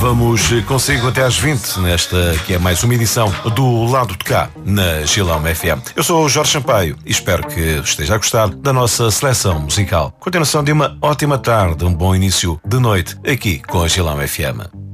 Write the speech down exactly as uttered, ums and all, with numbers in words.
Vamos consigo até às vinte, nesta que é mais uma edição do Lado de Cá, na Gilão F M. Eu sou o Jorge Sampaio e espero que esteja a gostar da nossa seleção musical. Continuação de uma ótima tarde, um bom início de noite, aqui com a Gilão F M.